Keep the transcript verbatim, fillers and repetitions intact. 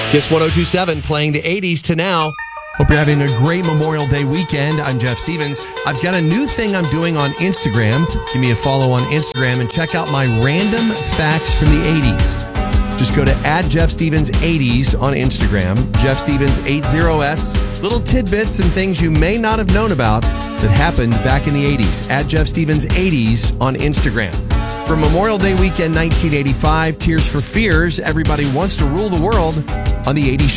Kiss one oh two point seven playing the eighties to now. Hope you're having a great Memorial Day weekend. I'm Jeff Stevens. I've got a new thing I'm doing on Instagram. Give me a follow on Instagram and check out my random facts from the eighties. Just go to at Jeff Stevens eighties on Instagram. Jeff Stevens eighty S. Little tidbits and things you may not have known about that happened back in the eighties. At Jeff Stevens eighties on Instagram. For Memorial Day weekend nineteen eighty-five, Tears for Fears, Everybody Wants to Rule the World on the eighties